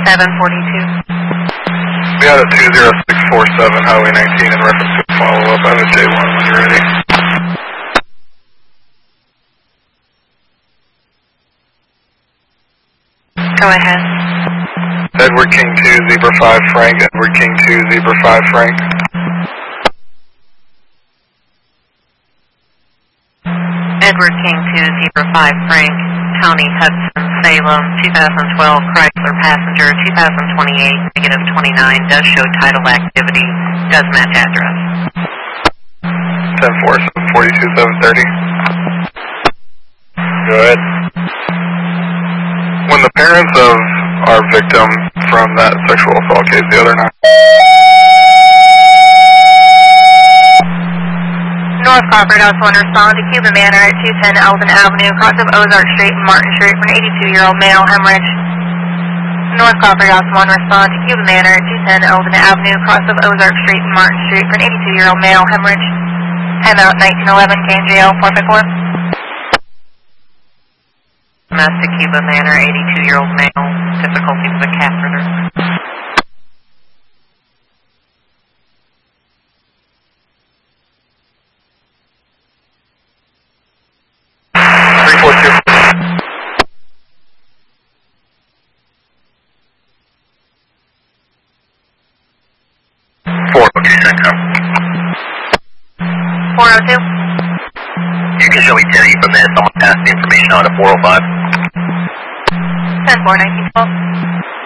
742. We had a 20647 Highway 19 in reference to follow-up. I have a J1 when you're ready. Go ahead. Edward King 2, Zebra 5 Frank. Edward King 2, Zebra 5 Frank. Edward King 2, Zebra 5 Frank. County Hudson, Salem, 2012 Chrysler passenger, 2028, negative 29, does show title activity, does match address. 10-4, 742, 730. Go ahead. When the parents of our victim from that sexual assault case the other night. North Crawford, I was want to respond to Cuba Manor at 210 Elvin Avenue, cross of Ozark Street and Martin Street for an 82-year-old male, hemorrhage. North Crawford, I was want to respond to Cuba Manor at 210 Elvin Avenue, cross of Ozark Street and Martin Street for an 82-year-old male, hemorrhage. Timeout 1911, KMJL 454. Domestic Cuba Manor, 82-year-old male, difficulty with a catheter. You can show me 10 from there. Someone passed the information on to 405. 10-4, 1912.